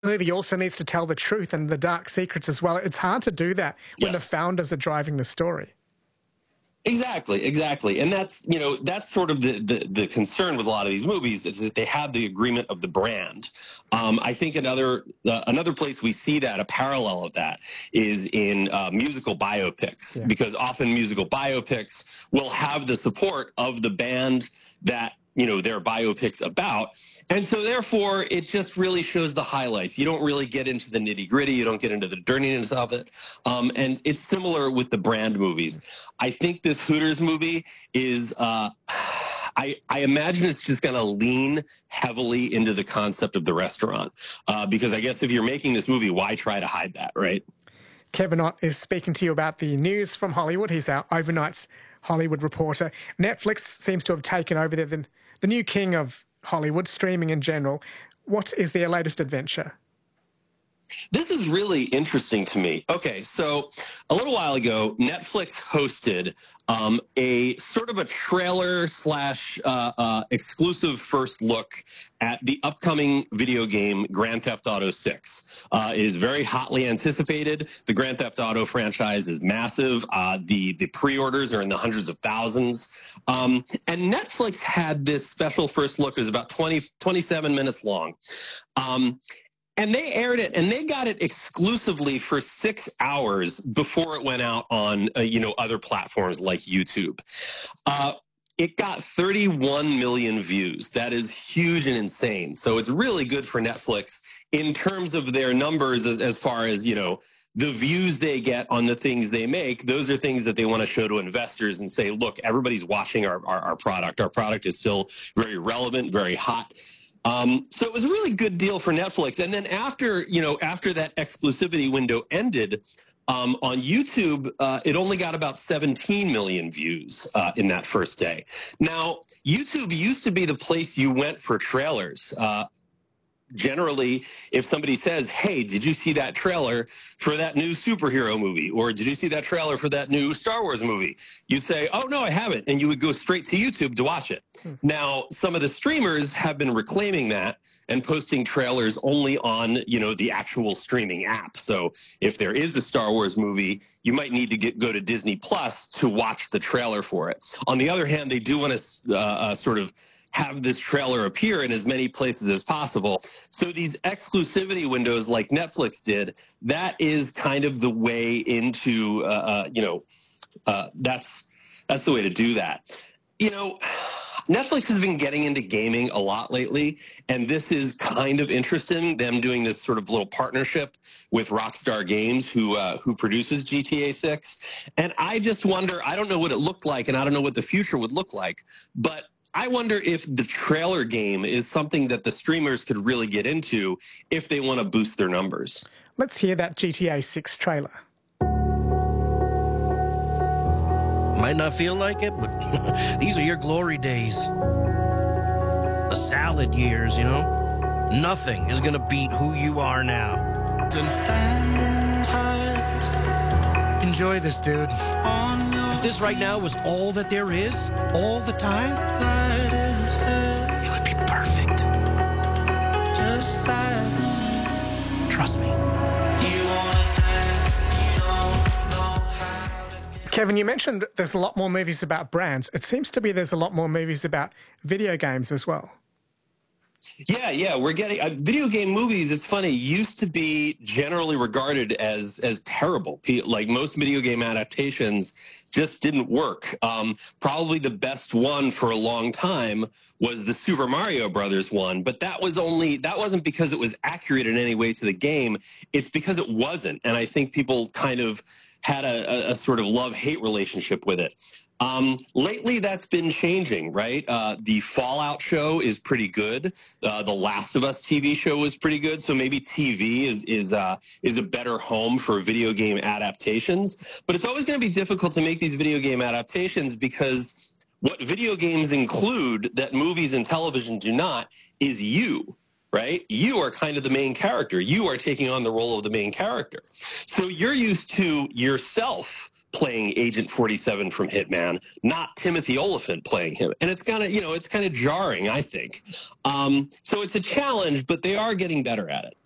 The movie also needs to tell the truth and the dark secrets as well. It's hard to do that when the Yes. founders are driving the story. Exactly, exactly. And that's, that's sort of the concern with a lot of these movies is that they have the agreement of the brand. I think another place we see that, a parallel of that, is in musical biopics, Yeah. because often musical biopics will have the support of the band that their biopics about. And so therefore it just really shows the highlights. You don't really get into the nitty gritty. You don't get into the dirtiness of it. And it's similar with the brand movies. I think this Hooters movie is, I imagine it's just going to lean heavily into the concept of the restaurant. Because I guess if you're making this movie, why try to hide that, right? Kevin Ott is speaking to you about the news from Hollywood. He's our overnight's Hollywood reporter. Netflix seems to have taken over the new king of Hollywood, streaming in general. What is their latest adventure? This is really interesting to me. Okay, so a little while ago, Netflix hosted a sort of a trailer slash exclusive first look at the upcoming video game Grand Theft Auto 6. It is very hotly anticipated. The Grand Theft Auto franchise is massive. The pre-orders are in the hundreds of thousands. And Netflix had this special first look. It was about 27 minutes long. And they aired it, and they got it exclusively for 6 hours before it went out on, other platforms like YouTube. It got 31 million views. That is huge and insane. So it's really good for Netflix in terms of their numbers as far as, the views they get on the things they make. Those are things that they want to show to investors and say, look, everybody's watching our product. Our product is still very relevant, very hot. So it was a really good deal for Netflix. And then after that exclusivity window ended, on YouTube, it only got about 17 million views in that first day. Now, YouTube used to be the place you went for trailers. Generally, if somebody says, hey, did you see that trailer for that new superhero movie? Or did you see that trailer for that new Star Wars movie? You'd say, oh, no, I haven't. And you would go straight to YouTube to watch it. Now, some of the streamers have been reclaiming that and posting trailers only on, the actual streaming app. So if there is a Star Wars movie, you might need to go to Disney Plus to watch the trailer for it. On the other hand, they do want to sort of have this trailer appear in as many places as possible. So these exclusivity windows like Netflix did, that is kind of the way into, that's the way to do that. Netflix has been getting into gaming a lot lately, and this is kind of interesting, them doing this sort of little partnership with Rockstar Games, who produces GTA 6. And I just wonder, I don't know what it looked like, and I don't know what the future would look like, but I wonder if the trailer game is something that the streamers could really get into if they want to boost their numbers. Let's hear that GTA 6 trailer. Might not feel like it, but these are your glory days. The salad years, Nothing is going to beat who you are now. Enjoy this, dude. If this right now was all that there is, all the time, it would be perfect. Trust me. Kevin, you mentioned there's a lot more movies about brands. It seems to be there's a lot more movies about video games as well. Yeah, we're getting video game movies. It's funny, used to be generally regarded as terrible. Like most video game adaptations just didn't work. Probably the best one for a long time was the Super Mario Brothers one, but that wasn't because it was accurate in any way to the game. It's because it wasn't, and I think people kind of had a sort of love-hate relationship with it. Lately, that's been changing, right? The Fallout show is pretty good. The Last of Us TV show was pretty good. So maybe TV is a better home for video game adaptations. But it's always going to be difficult to make these video game adaptations because what video games include that movies and television do not is you. Right? You are kind of the main character. You are taking on the role of the main character. So you're used to yourself playing Agent 47 from Hitman, not Timothy Olyphant playing him. And it's kind of, it's kind of jarring, I think. So it's a challenge, but they are getting better at it.